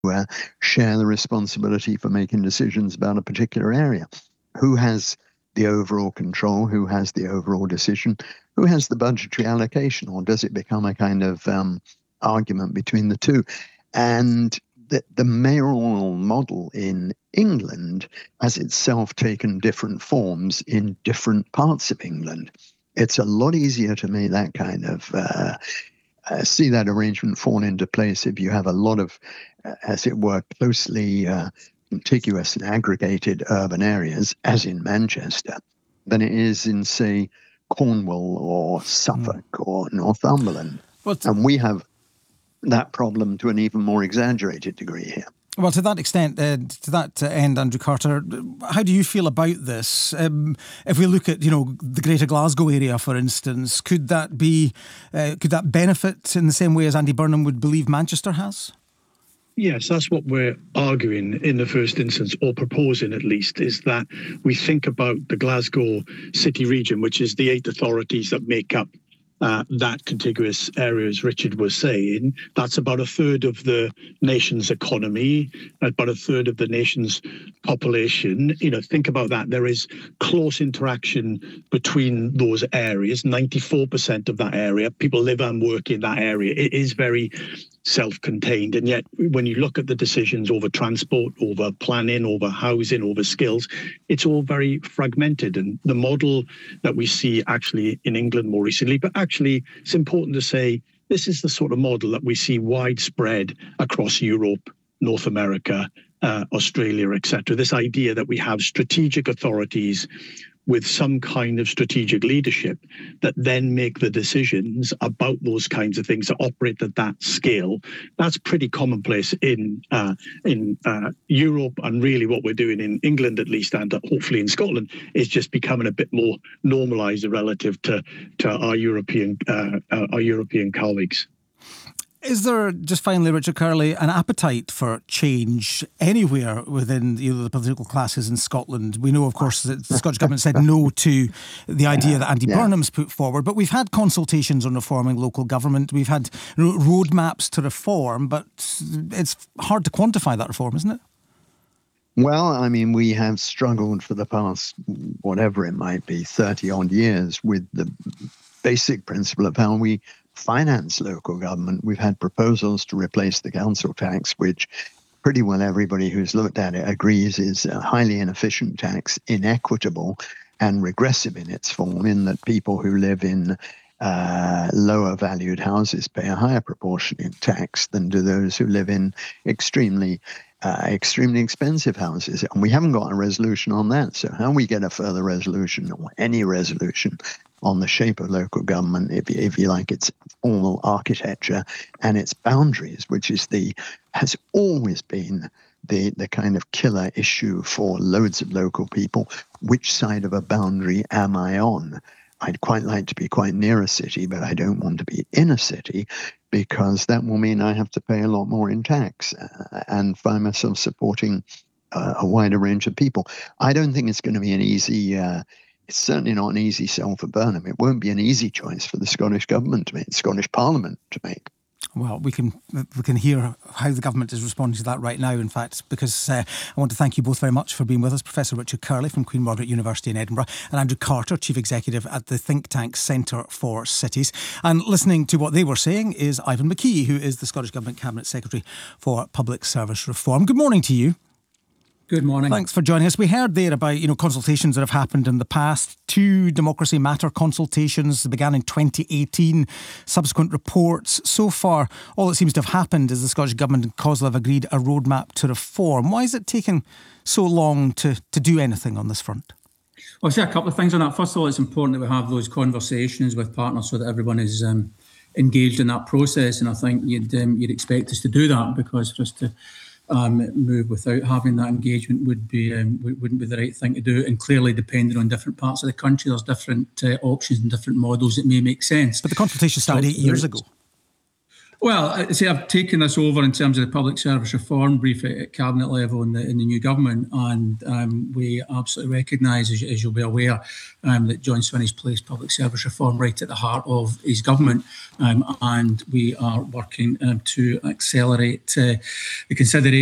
uh, share the responsibility for making decisions about a particular area. Who has the overall control? Who has the overall decision? Who has the budgetary allocation? Or does it become a kind of argument between the two? And the mayoral model in England has itself taken different forms in different parts of England. It's a lot easier to make that kind of see that arrangement fall into place if you have a lot of, as it were, closely contiguous and aggregated urban areas, as in Manchester, than it is in, say, Cornwall or Suffolk or Northumberland. And we have that problem to an even more exaggerated degree here. Well, to that extent, to that end, Andrew Carter, how do you feel about this? If we look at, the Greater Glasgow area, for instance, could that benefit in the same way as Andy Burnham would believe Manchester has? Yes, that's what we're arguing in the first instance, or proposing at least, is that we think about the Glasgow city region, which is the 8 authorities that make up that contiguous area, as Richard was saying. That's about a third of the nation's economy, about a third of the nation's population. Think about that. There is close interaction between those areas. 94% of that area, people live and work in that area. It is very self-contained, and yet when you look at the decisions over transport, over planning, over housing, over skills, it's all very fragmented. And the model that we see actually in England more recently, but actually it's important to say this is the sort of model that we see widespread across Europe, North America, Australia, etc. This idea that we have strategic authorities with some kind of strategic leadership that then make the decisions about those kinds of things that operate at that scale. That's pretty commonplace in Europe, and really what we're doing in England, at least, and hopefully in Scotland, is just becoming a bit more normalised relative to our European colleagues. Is there, just finally, Richard Curley, an appetite for change anywhere within the political classes in Scotland? We know, of course, that the Scottish Government said no to the idea that Andy Burnham's put forward, but we've had consultations on reforming local government. We've had roadmaps to reform, but it's hard to quantify that reform, isn't it? Well, we have struggled for the past, whatever it might be, 30-odd years with the basic principle of how we finance local government. We've had proposals to replace the council tax, which pretty well everybody who's looked at it agrees is a highly inefficient tax, inequitable and regressive in its form, in that people who live in lower valued houses pay a higher proportion in tax than do those who live in extremely expensive houses. And we haven't got a resolution on that. So how we get a further resolution, or any resolution, on the shape of local government, if you like, its formal architecture and its boundaries, which has always been the kind of killer issue for loads of local people. Which side of a boundary am I on? I'd quite like to be quite near a city, but I don't want to be in a city, because that will mean I have to pay a lot more in tax and find myself supporting a wider range of people. I don't think it's going to be an easy it's certainly not an easy sell for Burnham. It won't be an easy choice for the Scottish Government to make, the Scottish Parliament to make. Well, we can hear how the government is responding to that right now, in fact, because I want to thank you both very much for being with us. Professor Richard Curley from Queen Margaret University in Edinburgh, and Andrew Carter, Chief Executive at the think tank Centre for Cities. And listening to what they were saying is Ivan McKee, who is the Scottish Government Cabinet Secretary for Public Service Reform. Good morning to you. Good morning. Thanks for joining us. We heard there about, consultations that have happened in the past. 2 Democracy Matter consultations that began in 2018, subsequent reports. So far, all that seems to have happened is the Scottish Government and COSLA have agreed a roadmap to reform. Why is it taking so long to do anything on this front? Well, I'll say a couple of things on that. First of all, it's important that we have those conversations with partners so that everyone is engaged in that process. And I think you'd expect us to do that, because for us to move without having that engagement wouldn't be the right thing to do. And clearly, depending on different parts of the country, there's different options and different models that may make sense. But the consultation started 8 years ago. Well, I've taken this over in terms of the public service reform brief at cabinet level in the new government, and we absolutely recognise, as you'll be aware, that John Swinney's placed public service reform right at the heart of his government, and we are working to accelerate the consideration